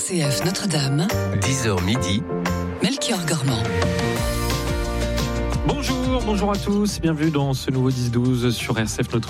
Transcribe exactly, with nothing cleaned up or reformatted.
C F Notre-Dame, dix heures midi, Melchior Gormand. Bonjour, bonjour à tous, bienvenue dans ce nouveau dix douze sur R C F Notre